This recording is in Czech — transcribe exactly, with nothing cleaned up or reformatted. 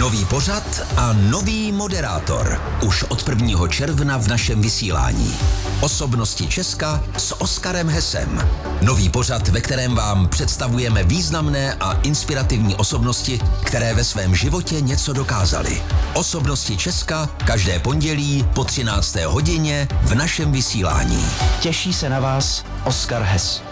Nový pořad a nový moderátor. Už od prvního června v našem vysílání. Osobnosti Česka s Oskarem Hessem. Nový pořad, ve kterém vám představujeme významné a inspirativní osobnosti, které ve svém životě něco dokázaly. Osobnosti Česka každé pondělí po třinácté hodině v našem vysílání. Těší se na vás Oskar Hess.